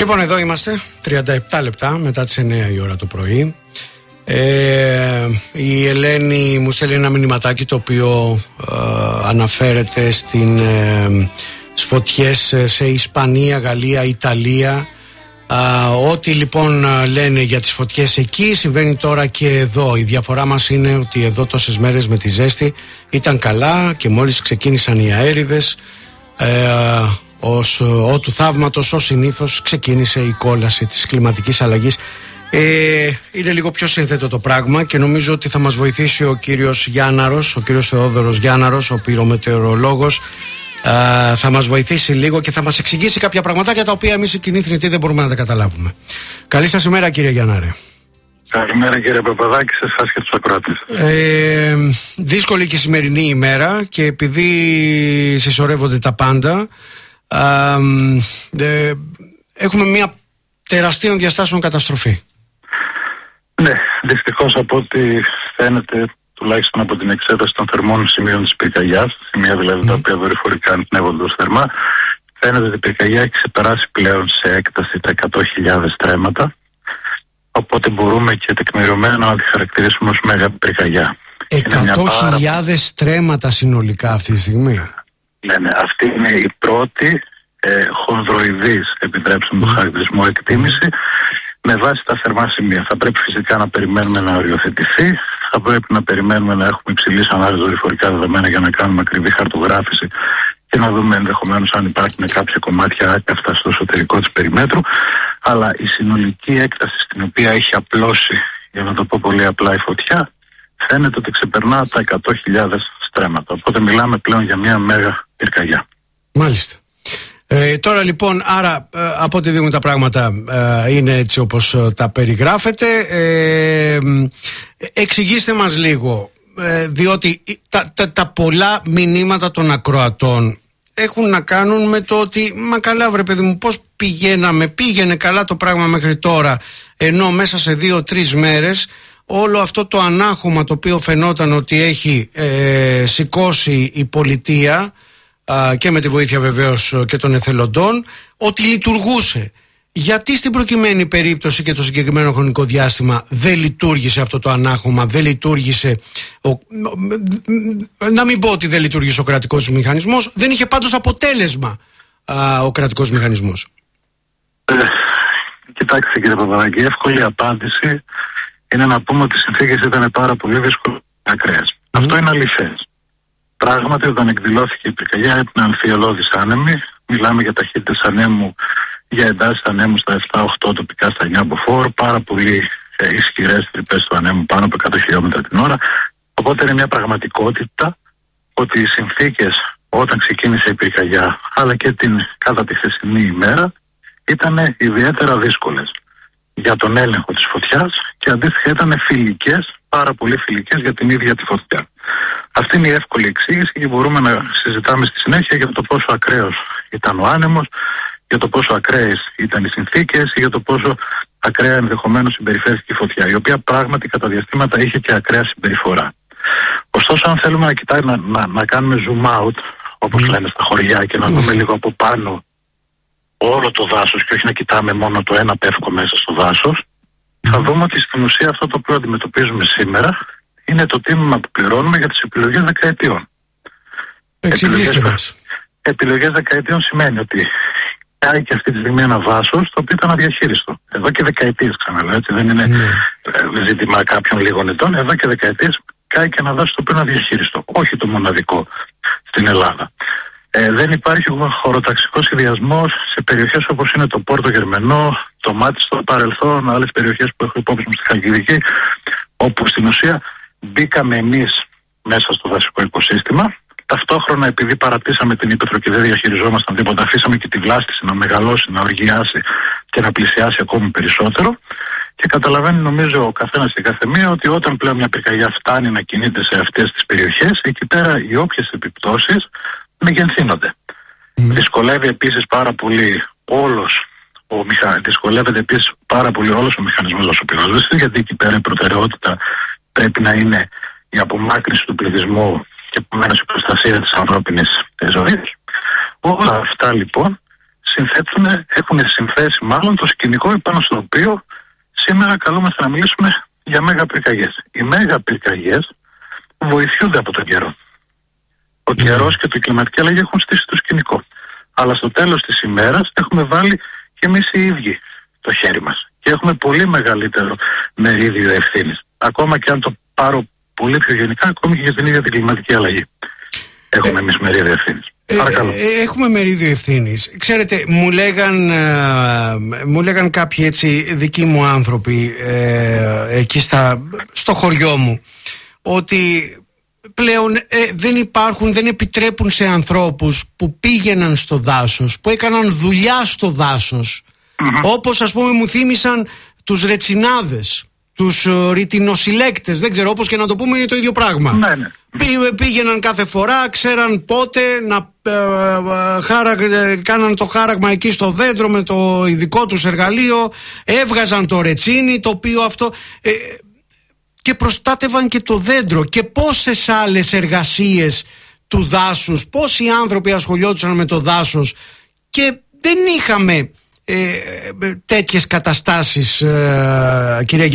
Λοιπόν, εδώ είμαστε 37 λεπτά μετά τις 9 η ώρα το πρωί. Η Ελένη μου στέλνει ένα μηνυματάκι το οποίο αναφέρεται στις φωτιές σε Ισπανία, Γαλλία, Ιταλία. Ό,τι λοιπόν λένε για τις φωτιές εκεί συμβαίνει τώρα και εδώ. Η διαφορά μας είναι ότι εδώ τόσες μέρες με τη ζέστη ήταν καλά και μόλις ξεκίνησαν οι αέριδες, ο του θαύματος ως συνήθως ξεκίνησε η κόλαση της κλιματικής αλλαγής. Είναι λίγο πιο σύνθετο το πράγμα και νομίζω ότι θα μας βοηθήσει ο κύριος Γιάνναρος, ο κύριος Θεόδωρος Γιάνναρος, ο πυρομετεωρολόγος. Θα μας βοηθήσει λίγο και θα μας εξηγήσει κάποια πραγματάκια τα οποία εμείς οι κοινοί θνητοί δεν μπορούμε να τα καταλάβουμε. Καλή σας ημέρα, κύριε Γιάνναρε. Καλημέρα, κύριε Παπαδάκη, σε εσάς και τους ακροατές. Δύσκολη και η σημερινή ημέρα και επειδή συσσωρεύονται τα πάντα, έχουμε μια τεραστίων διαστάσεων καταστροφή. Ναι, δυστυχώς από ό,τι φαίνεται, τουλάχιστον από την εξέταση των θερμών σημείων της πυρκαγιάς, σημεία δηλαδή τα οποία δορυφορικά ανοιχνεύονται ως θερμά, φαίνεται ότι η πυρκαγιά έχει ξεπεράσει πλέον σε έκταση τα 100.000 στρέμματα. Οπότε μπορούμε και τεκμηριωμένα να τη χαρακτηρίσουμε ως μέγα πυρκαγιά. 100.000 στρέμματα συνολικά αυτή τη στιγμή. Ναι, αυτή είναι η πρώτη χονδροειδής, επιτρέψτε μου τον χαρακτηρισμό, εκτίμηση με βάση τα θερμά σημεία. Θα πρέπει φυσικά να περιμένουμε να οριοθετηθεί, θα πρέπει να περιμένουμε να έχουμε υψηλής ανάλυσης δορυφορικά δεδομένα για να κάνουμε ακριβή χαρτογράφηση και να δούμε ενδεχομένως αν υπάρχουν κάποια κομμάτια άκαυτα στο εσωτερικό της περιμέτρου. Αλλά η συνολική έκταση στην οποία έχει απλώσει, για να το πω πολύ απλά, η φωτιά, φαίνεται ότι ξεπερνά τα 100.000 στρέμματα. Οπότε μιλάμε πλέον για μια μέγα πυρκαγιά. Μάλιστα. Τώρα λοιπόν, άρα από ό,τι δείχνουν τα πράγματα είναι έτσι όπως τα περιγράφετε. Εξηγήστε μας λίγο, διότι τα πολλά μηνύματα των ακροατών έχουν να κάνουν με το ότι μα καλά βρε παιδί μου, πώς πήγαινε καλά το πράγμα μέχρι τώρα, ενώ μέσα σε 2-3 μέρες όλο αυτό το ανάχωμα το οποίο φαινόταν ότι έχει σηκώσει η πολιτεία και με τη βοήθεια βεβαίως και των εθελοντών, ότι λειτουργούσε. Γιατί στην προκειμένη περίπτωση και το συγκεκριμένο χρονικό διάστημα δεν λειτουργήσε αυτό το ανάχωμα, δεν λειτουργήσε, να μην πω ότι δεν λειτουργήσε ο κρατικός μηχανισμός, δεν είχε πάντως αποτέλεσμα ο κρατικός μηχανισμός. Κοιτάξτε κύριε Παπαδάκη, η εύκολη απάντηση είναι να πούμε ότι οι συνθήκες ήταν πάρα πολύ δύσκολες και ακραίες. Αυτό είναι αληθές. Πράγματι, όταν εκδηλώθηκε η πυρκαγιά, έπαιρνε αμφιολώδης άνεμοι. Μιλάμε για ταχύτητες ανέμου, για εντάσεις ανέμου στα 7-8, τοπικά στα 9 μποφόρ, πάρα πολύ ισχυρές τρυπές του ανέμου, πάνω από 100 χιλιόμετρα την ώρα. Οπότε είναι μια πραγματικότητα ότι οι συνθήκες όταν ξεκίνησε η πυρκαγιά, αλλά και κατά τη χθεσινή ημέρα, ήταν ιδιαίτερα δύσκολες για τον έλεγχο της φωτιάς και αντίστοιχα ήταν φιλικές, πάρα πολύ φιλικές για την ίδια τη φωτιά. Αυτή είναι η εύκολη εξήγηση και μπορούμε να συζητάμε στη συνέχεια για το πόσο ακραίος ήταν ο άνεμος, για το πόσο ακραίες ήταν οι συνθήκες ή για το πόσο ακραία ενδεχομένως συμπεριφέρθηκε η φωτιά, η οποία πράγματι κατά διαστήματα είχε και ακραία συμπεριφορά. Ωστόσο, αν θέλουμε να κάνουμε zoom out, όπως λένε στα χωριά, και να δούμε λίγο από πάνω όλο το δάσος και όχι να κοιτάμε μόνο το ένα πεύκο μέσα στο δάσος, θα δούμε ότι στην ουσία αυτό το οποίο αντιμετωπίζουμε σήμερα είναι το τίμημα που πληρώνουμε για τις επιλογές δεκαετιών. Εξηγήστε μας. Επιλογές δεκαετιών σημαίνει ότι κάει και αυτή τη στιγμή ένα δάσος το οποίο ήταν αδιαχείριστο. Εδώ και δεκαετίες, ξαναλέω, έτσι δεν είναι ζήτημα κάποιων λίγων ετών. Εδώ και δεκαετίες κάει και ένα δάσος το οποίο είναι αδιαχείριστο. Όχι το μοναδικό στην Ελλάδα. Δεν υπάρχει χωροταξικός σχεδιασμός σε περιοχές όπως είναι το Πόρτο Γερμενό, το Μάτι στο παρελθόν, άλλες περιοχές που έχω υπόψη μου στη Χαλκιδική, όπου στην ουσία μπήκαμε εμείς μέσα στο δασικό οικοσύστημα. Ταυτόχρονα, επειδή παρατήσαμε την ύπαιθρο και δεν διαχειριζόμασταν τίποτα, αφήσαμε και τη βλάστηση να μεγαλώσει, να οργιάσει και να πλησιάσει ακόμη περισσότερο. Και καταλαβαίνει, νομίζω, ο καθένας και η καθεμία ότι όταν πλέον μια πυρκαγιά φτάνει να κινείται σε αυτές τις περιοχές, εκεί πέρα οι όποιες επιπτώσεις μεγενθύνονται. Δυσκολεύεται επίσης πάρα πολύ όλος ο μηχανισμός δασοπυρόσβεσης, γιατί εκεί πέρα η προτεραιότητα πρέπει να είναι η απομάκρυνση του πληθυσμού και επομένως η προστασία της ανθρώπινης ζωής. Όλα αυτά λοιπόν έχουν συνθέσει μάλλον το σκηνικό επάνω στο οποίο σήμερα καλούμαστε να μιλήσουμε για μέγα πυρκαγιές. Οι μέγα πυρκαγιές βοηθούνται από τον καιρό. Ο καιρός και η κλιματική αλλαγή έχουν στήσει το σκηνικό. Αλλά στο τέλος της ημέρας έχουμε βάλει και εμείς οι ίδιοι το χέρι μας. Και έχουμε πολύ μεγαλύτερο μερίδιο ευθύνης. Ακόμα και αν το πάρω πολύ πιο γενικά, ακόμη και για την ίδια την κλιματική αλλαγή. Έχουμε εμείς μερίδιο ευθύνης. Έχουμε μερίδιο ευθύνης. Ξέρετε, μου λέγαν κάποιοι έτσι δικοί μου άνθρωποι εκεί στο χωριό μου ότι πλέον δεν επιτρέπουν σε ανθρώπους που πήγαιναν στο δάσος, που έκαναν δουλειά στο δάσος, όπως ας πούμε μου θύμισαν τους ρετσινάδες, τους ρητινοσυλλέκτες, δεν ξέρω, όπως και να το πούμε είναι το ίδιο πράγμα. Ναι. Πήγαιναν κάθε φορά, ξέραν πότε να κάναν το χάραγμα εκεί στο δέντρο με το ειδικό τους εργαλείο, έβγαζαν το ρετσίνι, το οποίο αυτό και προστάτευαν και το δέντρο. Και πόσες άλλες εργασίες του δάσους, πόσοι άνθρωποι ασχολιόντουσαν με το δάσος και δεν είχαμε τέτοιες καταστάσεις, κυρία